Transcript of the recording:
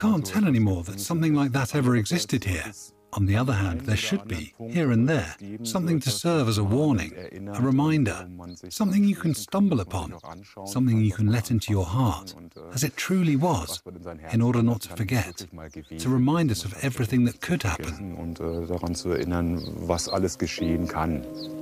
can't tell anymore that something like that ever existed here. On the other hand, there should be, here and there, something to serve as a warning, a reminder, something you can stumble upon, something you can let into your heart, as it truly was, in order not to forget, to remind us of everything that could happen. Und daran zu erinnern, was alles geschehen kann.